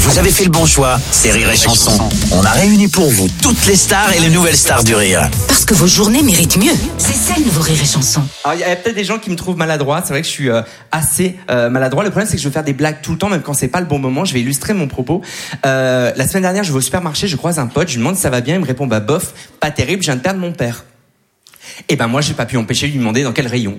Vous avez fait le bon choix, c'est Rire et Chanson. On a réuni pour vous toutes les stars et les nouvelles stars du rire. Parce que vos journées méritent mieux. C'est ça le nouveau Rire et Chanson. Alors, il y a peut-être des gens qui me trouvent maladroit. C'est vrai que je suis assez maladroit. Le problème, c'est que je veux faire des blagues tout le temps, même quand c'est pas le bon moment. Je vais illustrer mon propos. La semaine dernière, je vais au supermarché, je croise un pote, je lui demande si ça va bien. Il me répond, bah bof, pas terrible, je viens de perdre mon père. Et ben moi, j'ai pas pu m'empêcher de lui demander dans quel rayon.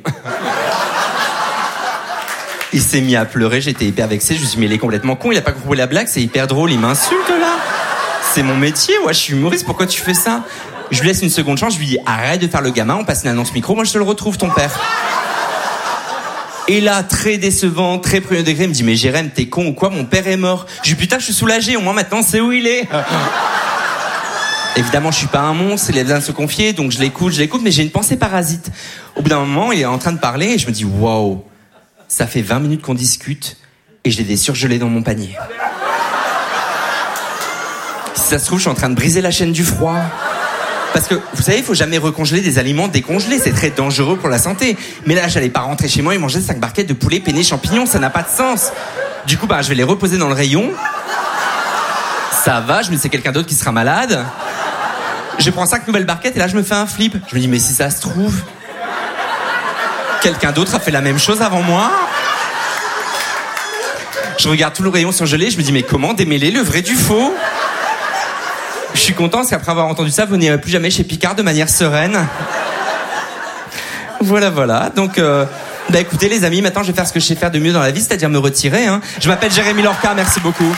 Il s'est mis à pleurer, j'étais hyper vexé. Je me suis dit, mais il est complètement con, il a pas compris la blague, c'est hyper drôle, il m'insulte là. C'est mon métier, ouais, je suis humoriste, pourquoi tu fais ça? Je lui laisse une seconde chance, je lui dis, arrête de faire le gamin, on passe une annonce micro, moi je te le retrouve, ton père. Et là, très décevant, très premier degré, il me dit, mais Jérém, t'es con ou quoi? Mon père est mort. Je lui dis, putain, je suis soulagé, au moins maintenant, c'est où il est. Évidemment, je suis pas un monstre, il a besoin de se confier, donc je l'écoute, mais j'ai une pensée parasite. Au bout d'un moment, il est en train de parler, et je me dis, waouh. Ça fait 20 minutes qu'on discute et j'ai des surgelés dans mon panier. Si ça se trouve, je suis en train de briser la chaîne du froid. Parce que, vous savez, il faut jamais recongeler des aliments décongelés. C'est très dangereux pour la santé. Mais là, j'allais pas rentrer chez moi et manger 5 barquettes de poulet peiné champignons. Ça n'a pas de sens. Du coup, je vais les reposer dans le rayon. Ça va, je me dis c'est quelqu'un d'autre qui sera malade. Je prends 5 nouvelles barquettes et là, je me fais un flip. Je me dis, mais si ça se trouve... quelqu'un d'autre a fait la même chose avant moi. Je regarde tout le rayon surgelé, je me dis mais comment démêler le vrai du faux? Je suis content parce qu'après avoir entendu ça, vous n'irez plus jamais chez Picard de manière sereine. Voilà. Donc, écoutez les amis, maintenant je vais faire ce que je sais faire de mieux dans la vie, c'est-à-dire me retirer. Je m'appelle Jérémy Lorca, merci beaucoup.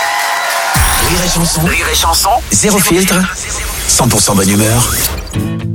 Rire et Chanson, zéro filtre, 100% bonne humeur.